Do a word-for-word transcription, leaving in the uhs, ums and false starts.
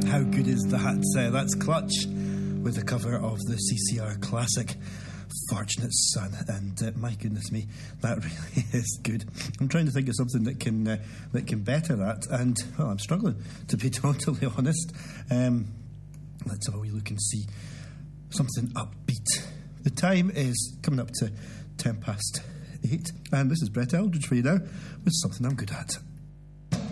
How good is that? Uh, that's Clutch with a cover of the C C R classic Fortunate Son, and uh, my goodness me, that really is good. I'm trying to think of something that can uh, that can better that, and well, I'm struggling, to be totally honest. Um, let's have a wee look and see something upbeat. The time is coming up to ten past eight, and this is Brett Eldridge for you now with something I'm good at.